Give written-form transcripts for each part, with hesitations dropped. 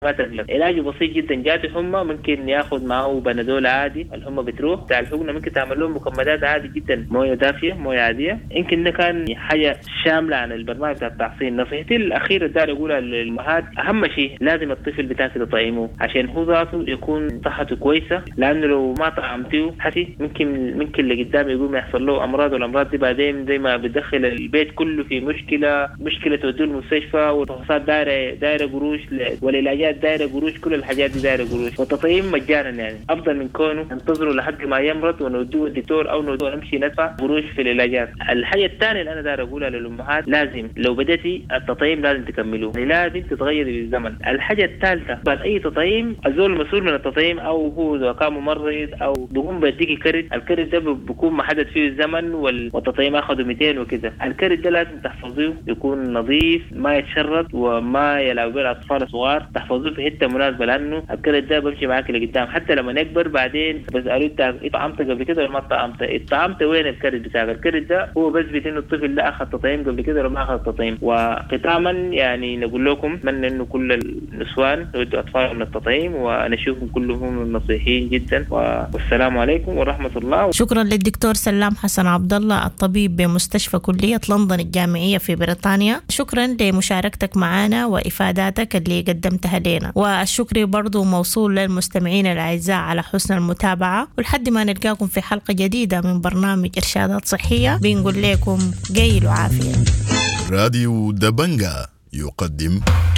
ما تقلق. علاجه بسيط جدا، جاته حمى ممكن ياخذ معه بنادول عادي، الحمى بتروح. بتاع الحقنه ممكن تعمل لهم مكملات عادي جدا، مويه دافيه مويه عاديه. يمكن ده كان حاجه شامله عن البرنامج بتاع التحصين. نصيحتي الاخيره داير اقولها للامهات، اهم شيء لازم الطفل بتاعك تطعمه عشان هو ذاته يكون صحته كويسه، لانه لو ما طعمتيه حتي ممكن اللي قدام يقوم يحصل له امراض، والامراض دي بعدين زي ما بتدخل البيت كله في مشكله توديه المستشفى، والفحوصات دايره قروش، والعلاجات دايره قروش، كل الحاجات دي دايره قروش. والتطعيم مجانا يعني افضل من كونه ننتظره لحد ما يمرض ونوديه الدكتور او نمشي ندفع قروش في العلاجات. الحاجه الثانيه اللي انا داير اقولها للامهات، لازم لو بديتي التطعيم لازم تكملوه، لازم تتغيري بالزمن. الحاجه الثالثه، بعد اي تطعيم الزول المسؤول من التطعيم او هو اذا كان ممرض او بيقوم بيديكي كرت، الكرت ده بيكون محدد فيه الزمن والتطعيم اخذه 200 وكذا. الكرت ده لازم تحفظوه يكون نظيف، ما يتشرب وما يلعب به الاطفال الصغار، تحفظوه في حته مناسبه، لانه الكرت ده بمشي معاك لقدام حتى لما نكبر بعدين بسالوه انت طعمت قبل كده ولا ما طعمت وين الكرت بتاعك؟ الكرت ده هو بس بيتم الطفل ده اخذ تطعيم قبل كده ولا ما اخذ تطعيم. وختاما يعني نقول لكم اتمنى انه كل النسوان يودوا اطفالهم من التطعيم، ونشوفهم كلهم نصيحين جدا، والسلام عليكم ورحمه الله. شكرا للدكتور سلام حسن عبد الله، الطبيب بمستشفى كلية لندن الجامعية في بريطانيا. شكرا لمشاركتك معنا وإفاداتك اللي قدمتها لنا، والشكر برضو موصول للمستمعين الأعزاء على حسن المتابعة. ولحد ما نلقاكم في حلقة جديدة من برنامج إرشادات صحية، بنقول لكم قيل وعافية. راديو دبنجا يقدم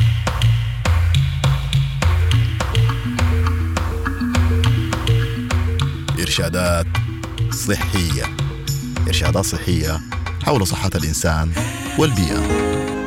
إرشادات صحية. إرشادات صحية حول صحة الإنسان والبيئة.